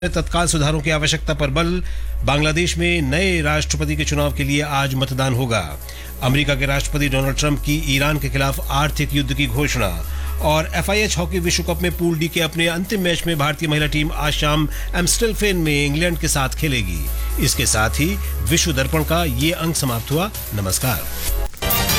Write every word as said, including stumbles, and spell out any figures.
तत्काल सुधारों की आवश्यकता पर बल। बांग्लादेश में नए राष्ट्रपति के चुनाव के लिए आज मतदान होगा। अमेरिका के राष्ट्रपति डोनाल्ड ट्रंप की ईरान के खिलाफ आर्थिक युद्ध की घोषणा। और एफ आई एच हॉकी विश्व कप में पूल डी के अपने अंतिम मैच में भारतीय महिला टीम आज शाम एम्स्टेलफेन में इंग्लैंड के साथ खेलेगी। इसके साथ ही विश्व दर्पण का ये अंक समाप्त हुआ। नमस्कार।